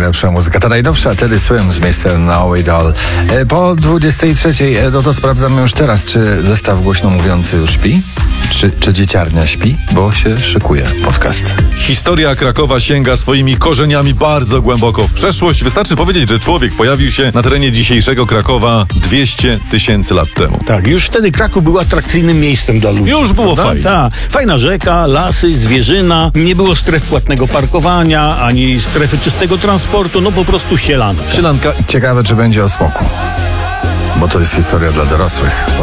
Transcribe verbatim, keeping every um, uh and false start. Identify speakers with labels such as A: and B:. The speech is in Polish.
A: najlepsza muzyka. Ta najnowsza Teddy Swim z mister No Way Doll. Po dwudziestej trzeciej, no to sprawdzamy już teraz, czy zestaw głośno mówiący już śpi? Czy, czy dzieciarnia śpi? Bo się szykuje podcast.
B: Historia Krakowa sięga swoimi korzeniami bardzo głęboko w przeszłość. Wystarczy powiedzieć, że człowiek pojawił się na terenie dzisiejszego Krakowa dwieście tysięcy lat temu.
C: Tak, już wtedy Kraków był atrakcyjnym miejscem dla ludzi.
B: Już było fajnie.
C: Tak, fajna rzeka, lasy, zwierzyna, nie było stref płatnego parkowania, ani strefy czystego transportu, no po prostu sielanka.
B: Sielanka.
A: Ciekawe, czy będzie o smoku. Bo to jest historia dla dorosłych.